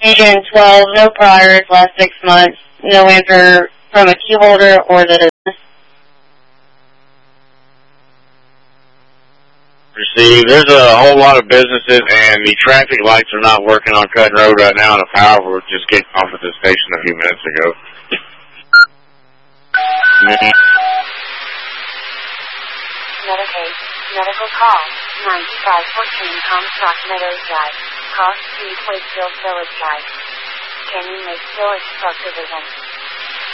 Agent 12, no priors last 6 months, no answer from a key holder or the business. Received. There's a whole lot of businesses, and the traffic lights are not working on Cutting Road right now, and the power was just getting off at the station a few minutes ago. Medicaid, medical call, 9514 Comstock Meadows Drive, Cross Street, Wakefield Village Drive. Can you make village subdivision?